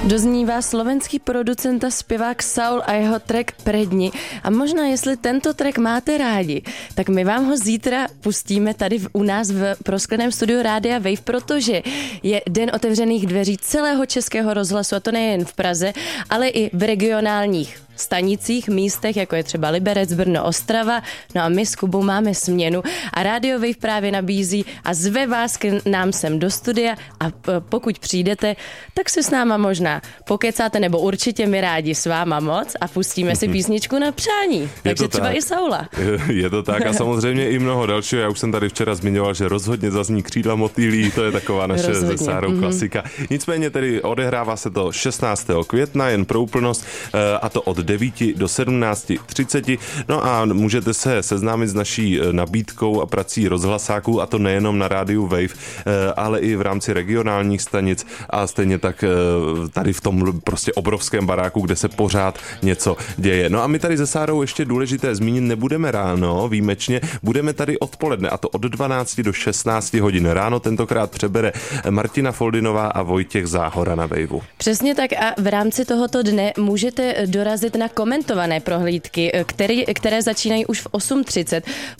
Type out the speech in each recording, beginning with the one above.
Doznívá slovenský producent a zpěvák Saul a jeho track Predni. A možná, jestli tento track máte rádi, tak my vám ho zítra pustíme tady u nás v proskleném studiu Rádia Wave, protože je den otevřených dveří celého Českého rozhlasu, a to nejen v Praze, ale i v regionálních stanicích, místech, jako je třeba Liberec, Brno, Ostrava. No a my s Kubou máme směnu a Radio Wave právě nabízí a zve vás k nám sem do studia a pokud přijdete, tak si s náma možná pokecáte, nebo určitě my rádi s váma moc a pustíme si písničku na přání. Takže třeba i Saula. Je to tak a samozřejmě i mnoho dalšího. Já už jsem tady včera zmiňoval, že rozhodně zazní Křídla motýlí, to je taková naše se Sárou klasika. Nicméně tedy odehrává se to 16. května, jen pro úplnost, a to od 9 do 17:30. No a můžete se seznámit s naší nabídkou a prací rozhlasáků, a to nejenom na rádiu Wave, ale i v rámci regionálních stanic a stejně tak tady v tom prostě obrovském baráku, kde se pořád něco děje. No a my tady se Sárou ještě důležité zmínit nebudeme ráno, výjimečně, budeme tady odpoledne, a to od 12 do 16 hodin. Ráno tentokrát přebere Martina Foldinová a Vojtěch Záhora na Waveu. Přesně tak a v rámci tohoto dne můžete dorazit na komentované prohlídky, které začínají už v 8:30.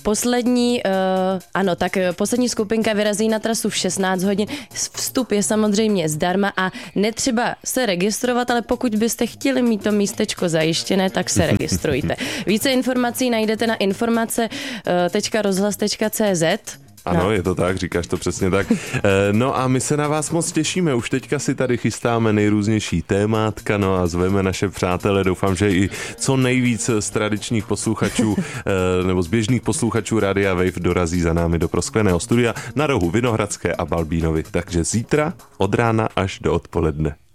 Poslední skupinka vyrazí na trasu v 16 hodin. Vstup je samozřejmě zdarma a netřeba se registrovat, ale pokud byste chtěli mít to místečko zajištěné, tak se registrujte. Více informací najdete na informace.rozhlas.cz. Ano, no. Je to tak, říkáš to přesně tak. No a my se na vás moc těšíme, už teďka si tady chystáme nejrůznější témátka, no a zveme naše přátele, doufám, že i co nejvíc z tradičních posluchačů nebo z běžných posluchačů Rádia Wave dorazí za námi do proskleného studia na rohu Vinohradské a Balbínovy. Takže zítra od rána až do odpoledne.